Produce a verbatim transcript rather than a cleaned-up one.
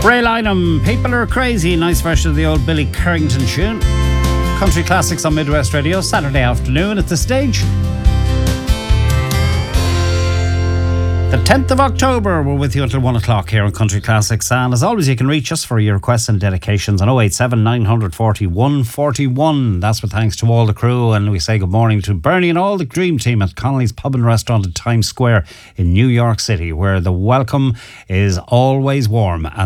Ray Lynham, People Are Crazy, nice version of the old Billy Currington tune. Country Classics on Midwest Radio, Saturday afternoon at the stage. The tenth of October, we're with you until one o'clock here on Country Classics. And as always, you can reach us for your requests and dedications on oh eight seven, nine four one, four one. That's with thanks to all the crew. And we say good morning to Bernie and all the dream team at Connolly's Pub and Restaurant in Times Square in New York City, where the welcome is always warm. And